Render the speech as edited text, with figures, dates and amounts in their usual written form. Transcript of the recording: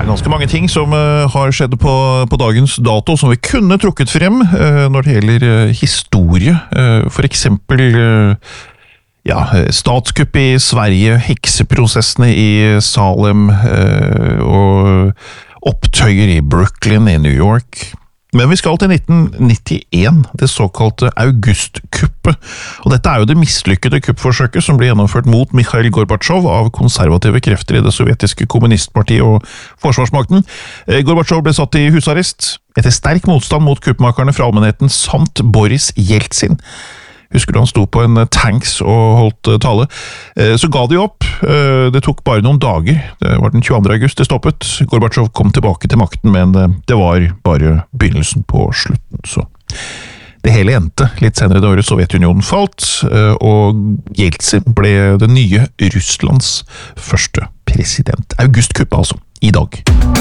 ganske mange ting som har skjedd på dagens dato, som vi kunne trukket frem når det gjelder historie. For eksempel statskupp i Sverige, hekseprosessene i Salem og opptøyer i Brooklyn i New York. Men vi skal til 1991, det såkalte augustkuppet. Og dette jo det mislykkede kuppforsøket som ble gjennomført mot Mikhail Gorbatsjov av konservative krefter i det sovjetiske kommunistpartiet og forsvarsmakten. Gorbatsjov ble satt i husarrest etter sterk motstand mot kuppmakerne fra allmennheten samt Boris Jeltsin. Husker du han sto på en tanks og holdt tale? Så ga de opp. Det tok bare noen dager. Det var den 22. august det stoppet. Gorbatsjov kom tilbake til makten, men det var bare begynnelsen på slutten. Så det hele endte litt senere det året Sovjetunionen falt, og Jeltsin ble det nye Russlands første president. Augustkuppet altså, i dag.